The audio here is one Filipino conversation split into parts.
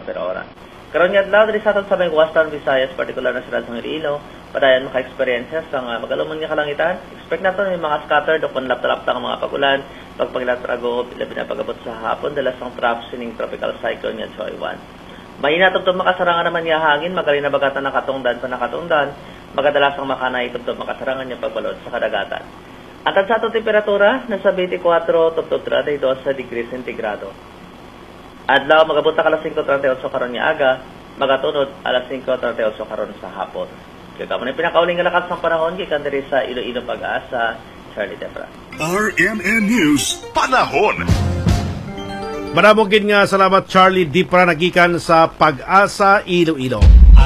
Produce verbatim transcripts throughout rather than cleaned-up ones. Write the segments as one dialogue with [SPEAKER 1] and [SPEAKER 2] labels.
[SPEAKER 1] per ora. Karon nga adlaw diri sa aton sa Western Visayas, partikular na sa Iloilo, padayon maka-experience sa mga magalumon nga kalangitan. Expect naton may mga scattered o panlap-lap ang mga pagulan, pagpaglatrago, labi na pagabot sa hapon dala sang trough sining tropical cyclone nga Choy one. Mahina tugtog makasarangan naman nga hangin, magaling na bagatan nakatungdan pa nakatungdan, magadalas ang makanay tugtog makasarangan nga pagbalot sa kadagatan. At sa atong temperatura, nasa twenty-four tugtog thirty-two sa degree centigrado. Adlaw magabot ta alas five thirty-eight karon nga aga, magatunod alas five thirty-eight karon sa hapon. Kaya kamo na pinakauling nga lakas ng panahon gikan diri sa Iloilo Pag-asa, Charlie Defra.
[SPEAKER 2] R M N News Panahon.
[SPEAKER 3] Maramogin nga salamat Charlie Defra nagikan sa Pag-asa Iloilo.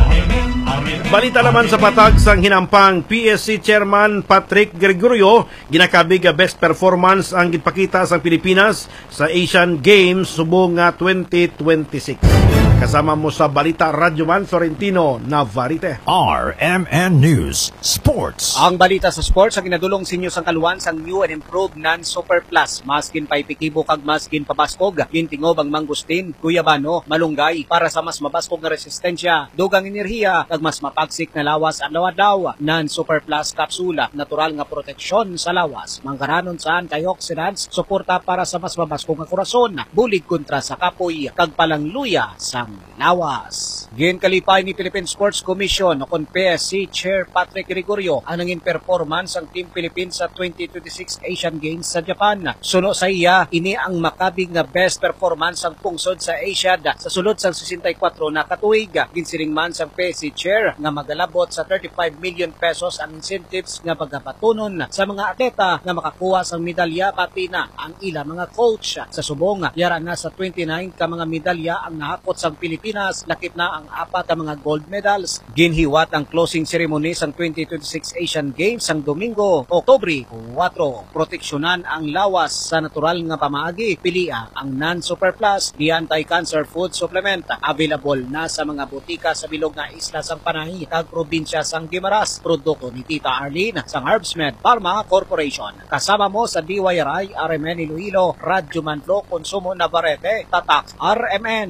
[SPEAKER 3] Balita naman sa patag sang hinampang P S C Chairman Patrick Gregorio, ginakabig best performance ang gipakita sa Pilipinas sa Asian Games subong nga twenty twenty-six. Kasama mo sa Balita Radyoman Sorrentino Navarrete.
[SPEAKER 2] R M N News Sports.
[SPEAKER 4] Ang balita sa sports ang ginadulong sinyo sang kaluan sang new and improved non-Super Plus. Maskin pa ipikibo kag maskin pabaskog, gintingob ang mangustin, guyabano, malunggay para sa mas mabaskog nga resistensya, dugang enerhiya kag mas mapagsik na lawas adlaw-adlaw. Non-Super Plus kapsula, natural nga proteksyon sa lawas. Manggaranon sa antioxidants, suporta para sa mas mabaskog nga korason, bulig kontra sa kapoy kag palangluya sang lawas. Gin kalipay ni Philippine Sports Commission o kon P S C Chair Patrick Gregorio ang nangin performance ang Team Philippines sa twenty twenty-six Asian Games sa Japan. Suno sa iya, ini ang makabig nga best performance ang pungsod sa Asia sa sulod sang sixty-four na katuig. Ginsiring man sang P S C Chair nga magalabot sa thirty-five million pesos ang incentives nga pagapatunon sa mga atleta nga makakuha sang medalya pati na ang ila mga coach. Sa subong, yara na sa twenty-nine ka mga medalya ang nahakot sang Pilipinas, lakip na ang apat ka mga gold medals. Ginhiwat ang closing ceremony sang twenty twenty-six Asian Games sang Domingo, Oktubre four. Proteksyonan ang lawas sa natural nga pamaagi. Pilia ang non-Super Plus, the anti-cancer food supplement. Available na sa mga butika sa bilog nga isla sang Panahi kag probinsya sang Guimaras. Produkto ni Tita Arlene sang Herbsmed Pharma Corporation. Kasama mo sa D Y R I, R M N Iloilo, Radyo Manlo, Konsumo Navarrete, Tatak R M N.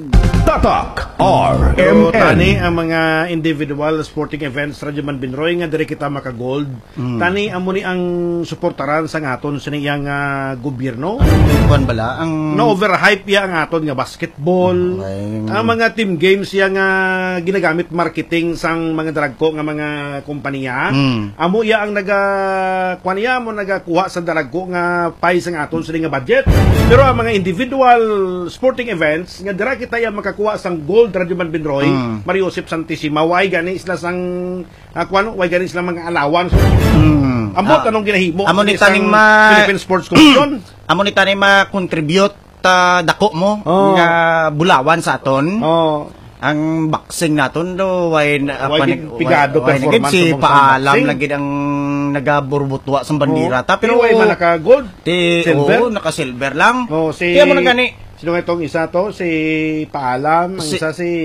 [SPEAKER 2] Tatak R M N.
[SPEAKER 3] Pero tani ang mga individual sporting events Radyoman Binroy nga diri kita maka-gold. Mm. Tani amo ni ang suportaran sa ngaton sa niyang uh, gobyerno.
[SPEAKER 5] Kuan bala ang
[SPEAKER 3] no overhype ya ang aton nga basketball. Mm. Ang mga team games ya nga ginagamit marketing sang mga dragko nga mga kompanya. Mm. Amo ya ang naga kuan ya mo nagakuha sa dragko nga pay sa aton sa nga budget. Pero ang mga individual sporting events nga dira kita ya makakuha sang gold Radyoman Binroy, mm. Mario Josep Santissima, way gani isla sang uh, kuano, way gani isla mga allowance. Mm. Ambot ah, anong ginahimo
[SPEAKER 5] amo ni taning ma
[SPEAKER 3] Philippine Sports Commission.
[SPEAKER 5] Amo ni taning ma-contribute ta dako mo oh. nga bulawan sa aton. Oh. Ang boxing naton do way na
[SPEAKER 3] pigado performance
[SPEAKER 5] si paalam lagi ang nagaburbutwa sa bandera
[SPEAKER 3] oh.
[SPEAKER 5] ta
[SPEAKER 3] pero way man naka gold,
[SPEAKER 5] ti
[SPEAKER 3] silver,
[SPEAKER 5] oh, naka silver lang.
[SPEAKER 3] Oh, si
[SPEAKER 5] kaya mo na gani.
[SPEAKER 3] Sino itong isa to? Si Paalam. Ang si, isa si...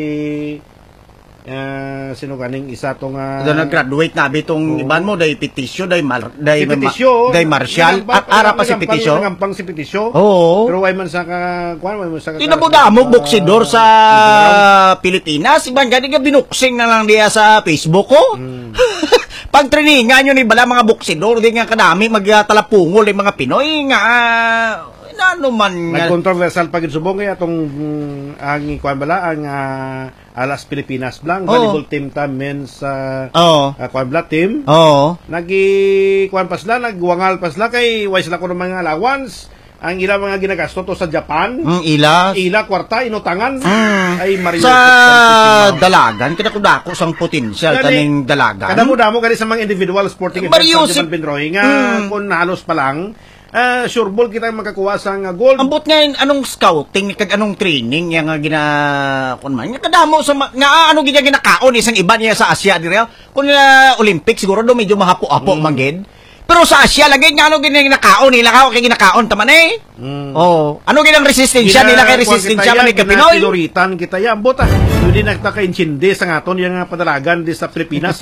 [SPEAKER 3] Uh, sino ganing isa tong... Uh,
[SPEAKER 5] Doon nag-graduate na bitong oh. Iban mo. Day Petisyo, day, mar, day,
[SPEAKER 3] si Petisyo.
[SPEAKER 5] Day Marshall. At ara pa si Petisyo.
[SPEAKER 3] Nangampang si Petisyo.
[SPEAKER 5] Oo.
[SPEAKER 3] Pero way man sa ka... Kuan, way man sa ka...
[SPEAKER 5] Tinabuda mo, boksidor sa Pilipinas. Iban gani ka binuksing na lang diya sa Facebook ko. Hmm. Pag trainingan nyo ni bala mga boksidor, di nga kadami magtalapungol yung mga Pinoy nga... Uh, ano man
[SPEAKER 3] nag-controversial pag subong kaya atong um, ang kuan bala ang uh, Alas Pilipinas Blanc oh. Volleyball team ta men's uh, oh. uh, kuan bala team oh. Nagi kuan pasla nagwangal pasla kay way sila ko ng mga allowance ang ila mga ginagasto to sa Japan.
[SPEAKER 5] Mm, ila
[SPEAKER 3] ila kwarta inutangan
[SPEAKER 5] mm.
[SPEAKER 3] ay Mario
[SPEAKER 5] sa dalagan kada ko dako sang potential taning dalagan
[SPEAKER 3] kada mo damo kani sa mga individual sporting events sa Binroy nga mm. kun halos pa lang Uh, sure ball kita makakuha sa nga gold.
[SPEAKER 5] Ambot nga anong scouting kag anong training yang nga gina kun man nga kadamo sa nga ano gina ginakaon isang iba niya sa Asia dire. Kun uh, Olympic siguro do medyo mahapo-apo mm. magid. Pero sa Asia lagi nga ano gina ginakaon nila ka kay ginakaon taman eh. Mm. Oh, ano ginang resistensya nila kay resistensya man kay Pinoy.
[SPEAKER 3] Piloritan kita ya ambot ah. Hindi nagtaka insindi sa ngaton yang padalagan di sa Pilipinas.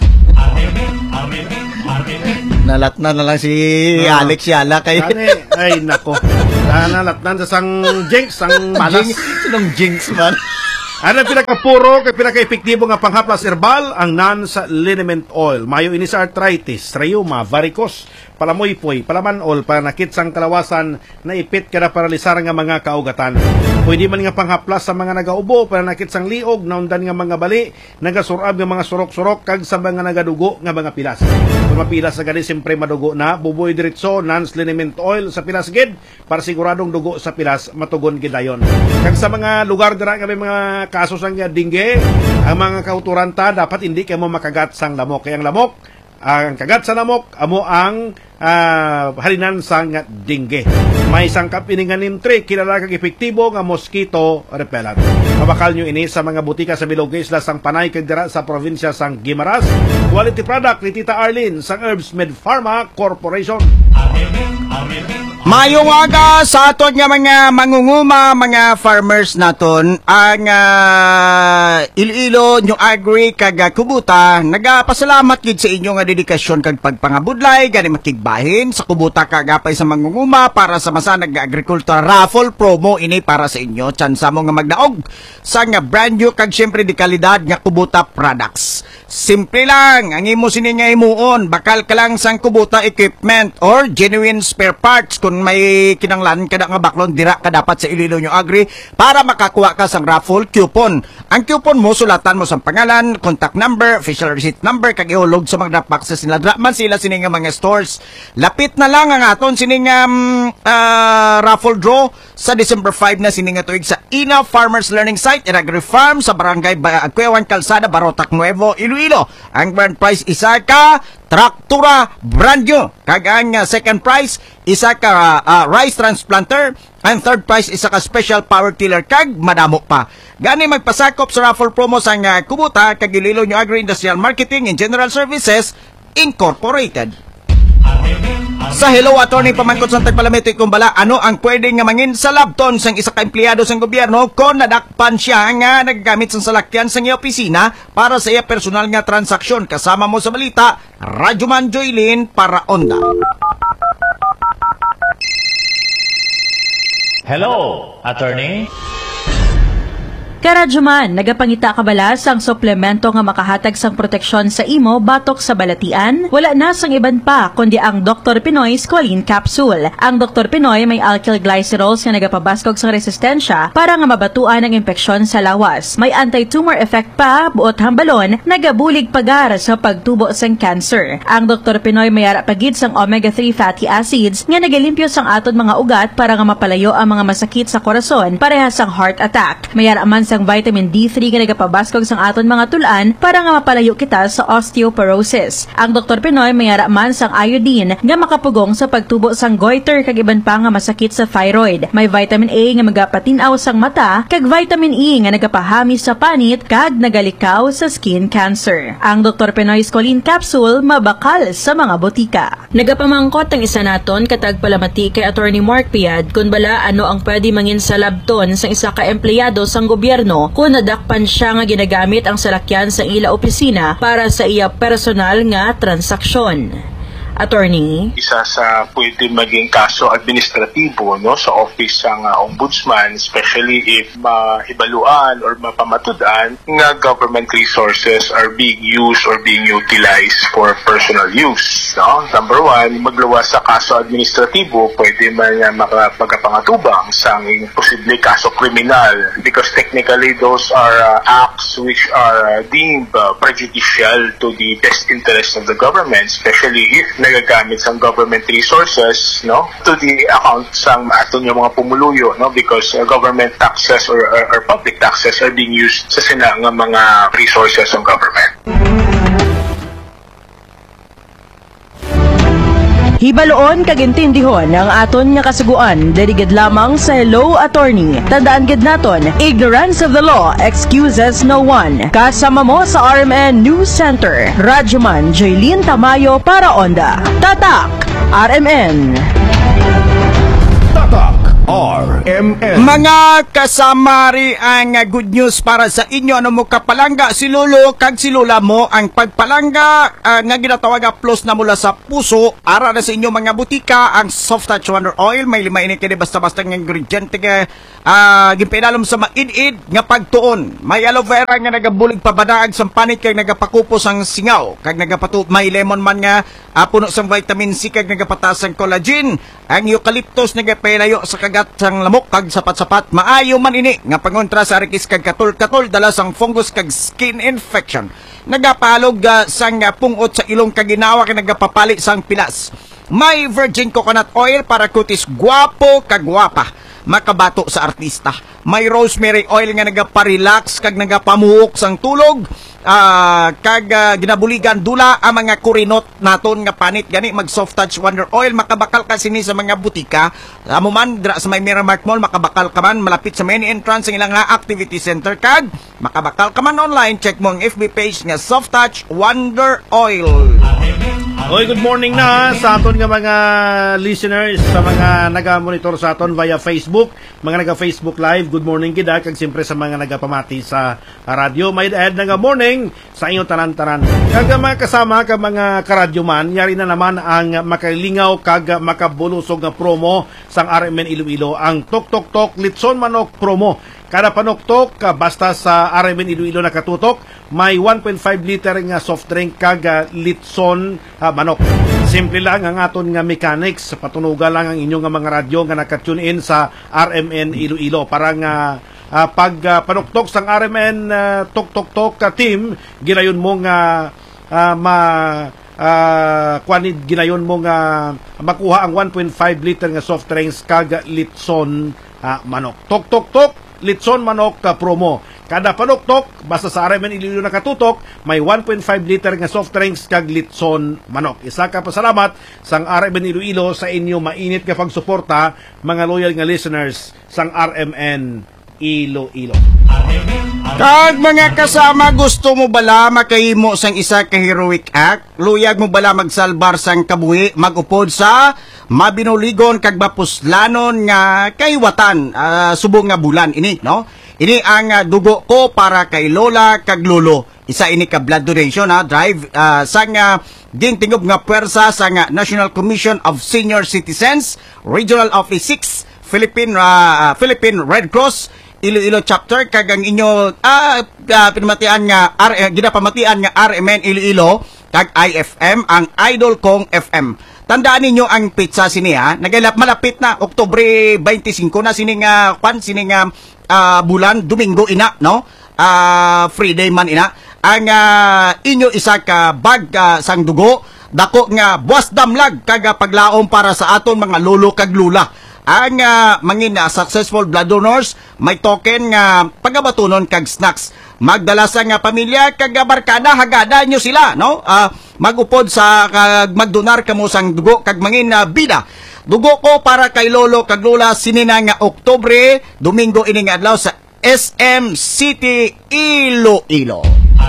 [SPEAKER 5] Nalatnan na lang si uh, Alex Yala kay
[SPEAKER 3] Kani, ay nako. Nalatnan sa sang jinx, sang malas.
[SPEAKER 5] Sinong jinx man?
[SPEAKER 3] Ano pinakapuro kay pinaka-epektibo nga panghaplas herbal ang non-liniment oil. Mayo ini sa arthritis, rheuma, varicose, palamoy-poy, palamanol, panakit sang kalawasan, naipit kada paralisar nga mga kaugatan. Pwede man nga panghaplas sa mga nagaubo, panakit sang liog, naundan nga mga bali, nagasurab nga mga surok-surok, kag sa mga nagadugo nga mga pilas. Kung mapilas sa gani, siyempre madugo na, buboy diretso, non-liniment oil sa pilas gid, para siguradong dugo sa pilas, matugon gidayon. Kag sa mga lugar dira nga may mga kaso sang dengue, ang mga kauturanta dapat hindi kayo makagat sang lamok. Kaya ang lamok, ang kagat sa lamok, amo ang uh, halinan sang dengue. May sangkap ini nga nimtre, kilala kag epektibo nga mosquito repellent. Mabakal nyo ini sa mga butika sa Bilog Isla sang Panay kag dira sa probinsya sang Guimaras. Quality product ni Tita Arlene sang Herbs Med Pharma Corporation.
[SPEAKER 5] Mayong aga sa aton nga mga mangunguma, mga farmers naton, ang uh, Iloilo, New Agri, kag Kubuta, nagapasalamat gid sa inyo nga dedikasyon kag pagpangabudlay, gani makigbahin sa Kubuta kagapay sa mangunguma para sa masa nag-agriculture raffle promo ini para sa inyo. Tsansa mo nga magdaog sa nga brand new kag syempre di kalidad nga Kubuta products. Simple lang, ang imo sini nga imuon, bakal ka lang sang Kubuta equipment or genuine spare parts kung may kinanglan kada nga baklon dira ka dapat sa Iloilo New Agri para makakuha ka sang raffle coupon. Ang coupon mo sulatan mo sa pangalan, contact number, official receipt number kag ihulog sa mga drop boxes nila. Dra man sila sini nga mga stores. Lapit na lang ang aton sini nga um, uh, raffle draw sa December five na sini nga tuig sa Ina Farmers Learning Site in Agri Farm sa Barangay Agcuewan Calzada, Barotac Nuevo, Iloilo. Ang grand prize isa ka traktura brand new. Kag ang uh, second prize isa ka uh, rice transplanter. Ang third prize isa ka special power tiller kag madamo pa. Gani magpasakop sa raffle promo sa uh, Kubuta kag Iloilo New Agri Industrial Marketing and General Services Incorporated. Sa Hello Attorney pamangkot sa tagpalamito ikumbala, ano ang pwede nga mangin sa labton sang isa ka empleyado sang gobyerno kung nadakpan siya nga naggamit sang salakyan sa iyang opisina para sa iya personal nga transaksyon. Kasama mo sa balita, Radyoman Joylin para Onda.
[SPEAKER 6] Hello, Attorney.
[SPEAKER 7] Karadyoman, nagapangita ka bala sang suplemento nga makahatag sang proteksyon sa imo batok sa balatian? Wala na sang iban pa kundi ang Doctor Pinoy Squalene Capsule. Ang Doctor Pinoy may alkyl glycerols nga nagapabaskog sang resistensya para nga mabatuan ang impeksyon sa lawas. May anti-tumor effect pa, buot hambalon, nagabulig pagar sa pagtubo sang cancer. Ang Doctor Pinoy may ara pagid sang omega three fatty acids nga nagalimpyo sang aton mga ugat para nga mapalayo ang mga masakit sa korason parehas sang heart attack. May ara man sang vitamin D three nga nagapabaskog sang aton mga tulan para nga mapalayo kita sa osteoporosis. Ang Doctor Pinoy may ara man sang iodine nga makapugong sa pagtubo sang goiter kag iban pa nga masakit sa thyroid. May vitamin A nga magapatinaw sang mata kag vitamin E nga nagapahami sa panit kag nagalikaw sa skin cancer. Ang Doctor Pinoy Squalene Capsule mabakal sa mga botika. Nagapamangkot ang isa naton katag palamati kay Attorney Mark Piad kun bala ano ang pwede mangin sa labton sang isa ka empleyado sang gobyerno kung nadakpan siya nga ginagamit ang salakyan sa ila opisina para sa iya personal nga transaksyon. Attorney?
[SPEAKER 8] Isa sa pwede maging kaso administratibo no sa office ng uh, ombudsman, especially if maibaluan or mapamatudan nga government resources are being used or being utilized for personal use. No? Number one, magluwas sa kaso administratibo, pwede man uh, makapagpangatubang sa posible kaso kriminal because technically those are uh, acts which are uh, deemed uh, prejudicial to the best interest of the government, especially if nagagamit sa government resources no to the account sang aton yung mga pumuluyo no because uh, government taxes or, or, or public taxes are being used sa sina nga mga resources ng government.
[SPEAKER 7] Hibaloon kag intindihon ang aton nga kasuguan dedigid lamang sa Hello Attorney. Tandaan gid naton, ignorance of the law excuses no one. Kasama mo sa R M N News Center, Radyoman Joylin Tamayo para Onda. Tatak R M N.
[SPEAKER 2] Tatak R M N.
[SPEAKER 5] Mga kasama ri ang uh, good news para sa inyo. Ano mo kapalangga si Lolo kag si Lola mo ang pagpalangga uh, nga ginatawag plus na mula sa puso. Ara na sa inyo mga butika ang Soft Touch Wonder Oil. May lima ini kini basta-basta ng ingrediente nga uh, ginpinalom sa mainid nga pagtuon. May aloe vera nga nagabulig pabadaag sa panit kag nagapakupos ang singaw. Kag nagapatu may lemon man nga uh, puno sa vitamin C kag nagapatas ang collagen. Ang eucalyptus nagapailayo sa kagat sang lamok kag sapat-sapat. Maayo man ini nga pangontra sa arikis kag katul-katul dala sang fungus kag skin infection. Nagapalog uh, sang uh, pungot sa ilong kag ginawa kag nagapapalit sang pilas. May virgin coconut oil para kutis guwapo kag guwapa. Makabato sa artista. May rosemary oil nga nagapa-relax kag nagapamuhok sang tulog. Uh, kag uh, ginabuligan dula ang mga kurinot naton nga panit gani mag Soft Touch Wonder Oil. Makabakal ka sini sa mga butika amo man dra sa may Miramax Mall, makabakal ka man malapit sa main entrance ng ilang nga activity center. Kag makabakal ka man online, check mo ang F B page nga Soft Touch Wonder Oil.
[SPEAKER 3] Oy, good morning na sa aton nga mga listeners, sa mga naga-monitor sa aton via Facebook, mga naga-Facebook Live. Good morning gid kag siyempre sa mga nagapamati sa radyo. May ed nga morning sa inyong tanan-tanan. Kag mga kasama kag mga karadyo man, yari na naman ang makalingaw kag makabulusog nga promo sang R M N Iloilo, ang Tok Tok Tok Litson Manok promo. Kada panuktok, basta sa R M N Iloilo nakatutok, may one point five liter nga soft drink kag litson uh, manok. Simple lang ang aton nga mechanics, patunugan lang ang inyong nga mga radyo nga naka-tune in sa R M N Iloilo para nga uh, pag uh, panuktok sang R M N uh, Tok Tok Tok uh, team, ginayon mo nga uh, ma uh, kwanid ginayon mo nga makuha ang one point five liter nga soft drinks kag litson uh, manok. Tok Tok Tok Litson Manok ka promo. Kada panuktok, basta sa R M N Iloilo nakatutok, may one point five liter nga soft drinks kag Litson Manok. Isa ka pasalamat sang R M N Iloilo sa inyo mainit nga pagsuporta, mga loyal nga listeners sang R M N Iloilo.
[SPEAKER 5] Kag mga kasama, gusto mo bala makahimo sang isa ka heroic act? Luyag mo bala magsalbar sang kabuhi, magupod sa mabinuligon kag mapuslanon nga kaiwatan uh, subong nga bulan ini, no? Ini ang uh, dugo ko para kay Lola kag Lolo. Isa ini ka blood donation ha, drive uh, sang uh, gintingob nga pwersa sang uh, National Commission of Senior Citizens, Regional Office six, Philippine uh, Philippine Red Cross Iloilo chapter kag ang inyo ah uh, pinamatian nga R, uh, ginapamatian nga R M N Iloilo kag I F M ang Idol Kong F M. Tandaan ninyo ang pizza sini ha. Nagalap malapit na Oktubre twenty-five na sini nga kwan sini nga uh, bulan Domingo ina, no? Uh, free day man ina. Ang uh, inyo isa ka bag uh, sang dugo dako nga buwas damlag kag paglaom para sa aton mga lolo kag lula. Ang uh, mangin uh, successful blood donors may token nga uh, pagabatunon kag snacks. Magdala sa nga pamilya kag barkada hagada nyo sila, no? Uh, magupod sa kag magdonar kamo sang dugo kag mangin uh, bida. Dugo ko para kay lolo kag lola sinina nga Oktubre, Domingo ini nga adlaw sa S M City Iloilo.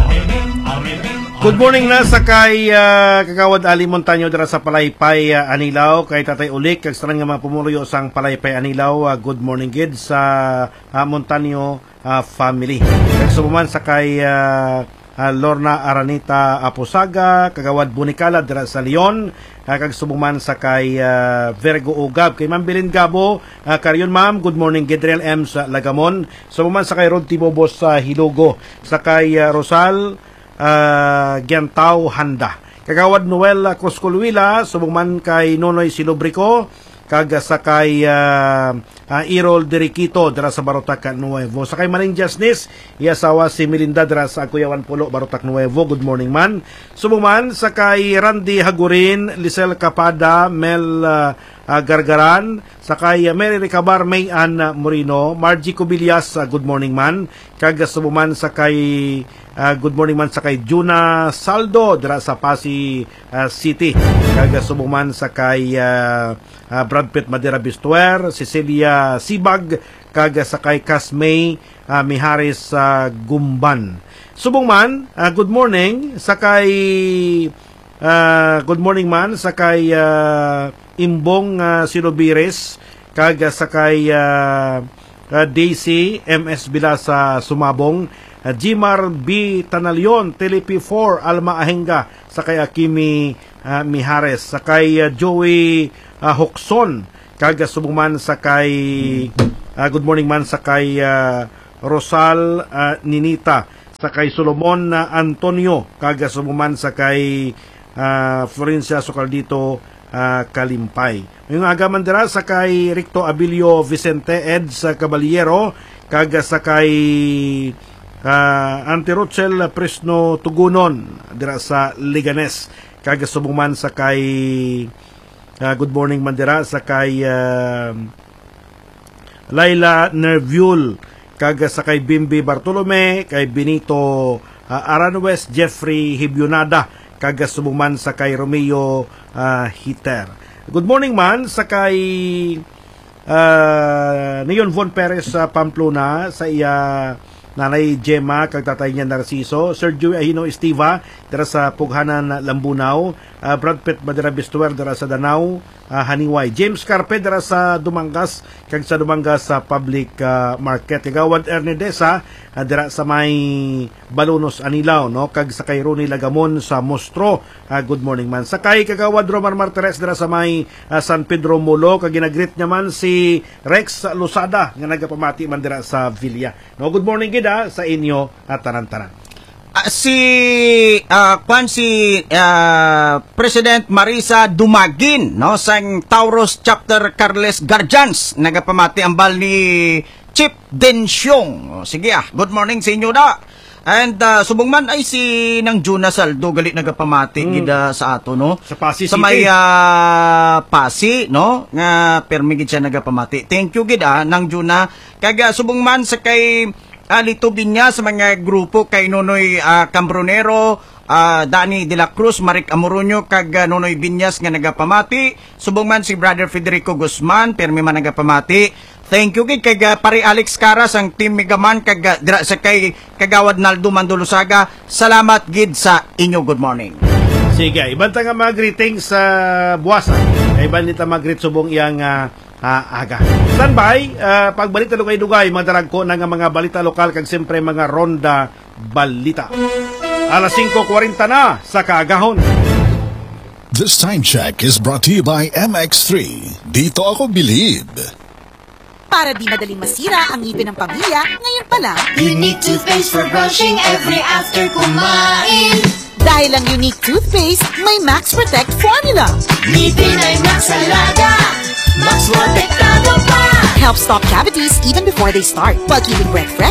[SPEAKER 3] Good morning na sa kay uh, Kagawad Ali Montaño dira sa Palaypay uh, Anilaw, kay Tatay Ulik kag sa nga mga pumuloyo sang Palaypay Anilaw. Uh, good morning gid sa uh, Montaño uh, family. Kag sumuman sa kay uh, uh, Lorna Aranita Aposaga, Kagawad Bunikala dira sa Leon. Uh, kag sumuman sa kay uh, Virgo Ugab, kay Ma'am Bilin Gabo, uh, karyon ma'am, good morning Gedriel M sa Lagamon. Sumuman sa kay Rod Tibobos sa Hilugo, sa kay uh, Rosal Uh, Giantao Handa, Kagawad Noel Coscolwila, subong kay Nonoy Silobrico, kag sa kay uh, uh, Irol Deriquito dira sa Barotac Nuevo, sa kay Maring Jasnis iasawa si Melinda dira sa Kuyawan Pulo, Barotac Nuevo. Good morning man. Subong sa kay Randy Hagurin, Lisel Capada, Mel uh, uh, Gargaran, sa kay uh, Mary Ricabar, Mayan uh, Morino, Margie Cubillas, uh, good morning man. Kag subong sa kay Uh, good morning man sa kay Juna Saldo dira sa Pasig uh, City. Kag subong sa kay uh, uh, Brad Pitt Madera Bistuer, Cecilia Sibag, kag sa kay Kasmay uh, Miharis uh, Gumban. Subong man, uh, good morning sa kay uh, good morning man sa kay uh, Imbong uh, Sinobires, kag sakay uh, uh, Daisy M S Bilasa Sumabong, uh, Jimar B Tanalyon Telepi four Alma Ahenga, sakay Akimi uh, Mihares, sakay uh, Joey uh, Hokson, kag subong man sakay uh, good morning man sakay uh, Rosal uh, Ninita, sakay Solomon uh, Antonio, kag subong man sakay uh, Florencia Socaldito uh, Kalimpay. Yung agaman dira sakay Ricto Abilio Vicente Ed sa Caballero, kag sakay uh, Ante Rochel Presno Tugunon dira sa Liganes, kag subong man sakay uh, good morning man dira sakay uh, Laila Nerviul, kag sakay Bimbi Bartolome, kay Benito uh, Aranwes Jeffrey Hibyonada, kag subong man sakay Romeo uh, Hiter. Good morning man sakay uh, Neon Von Perez sa Pamplona, sa iya Nanay Gemma kag tatay niya Narciso, Sergio Ahino Estiva dira sa Pughanan Lambunaw, uh, Brad Pitt Madera Bistuer dira sa Danau, uh, Haniway, James Carpe dira sa Dumangas kag sa Dumangas sa Public uh, Market, Kagawad Ernedesa uh, dira sa may Balunos Anilaw, no, kag sa kay Ronnie Lagamon sa Mostro, uh, good morning man sakay Kagawad Roman Martires dira sa may uh, San Pedro Molo, kag ginagreet niya man si Rex Lusada nga nagapamati man dira sa Villa, no, good morning gid sa inyo at tanan-tanan.
[SPEAKER 5] Uh, si uh, kwan si uh, President Marisa Dumagin, no, sang Taurus Chapter Carles Guardians, nagapamati ang bal ni Chip Densyong. Sige ah, good morning sa inyo da. And uh, subong man ay si nang Juna Saldo gali nagapamati mm. gida sa ato, no,
[SPEAKER 3] sa Pasig
[SPEAKER 5] sa may uh, Pasi, no, nga permi gid siya nagapamati. Thank you gid ah nang Juna. Kag subong man sa kay Alito Binya sa mga grupo kay Nonoy uh, Cambronero, uh, Dani de la Cruz, Maric Amoroño, kag uh, Nonoy Binyas nga nagapamati. Subong man si Brother Federico Guzman, permi man nagapamati. Thank you kay kag uh, pari Alex Caras ang team Megaman, kag uh, dira sa kay Kagawad Naldo Mandulusaga. Salamat gid sa inyo, good morning.
[SPEAKER 3] Sige, iban ta nga mga greetings sa uh, buwasa. Iban nita mag-greet subong iyang uh, Ah, aga. Standby, uh, pagbalik talo kay Dugay, madarag ko ng mga balita lokal kag siyempre mga ronda balita. Alas five forty na sa kaagahon.
[SPEAKER 2] This time check is brought to you by M X three. Dito ako bilib.
[SPEAKER 9] Para di madaling masira ang ngipin ng pamilya, ngayon pa lang,
[SPEAKER 10] Unique toothpaste for brushing every after kumain.
[SPEAKER 9] Dahil ang Unique toothpaste, may Max Protect formula.
[SPEAKER 10] Ngipin ay Max Alaga, Max Protektado pa.
[SPEAKER 9] Help stop cavities even before they start, while keeping breath fresh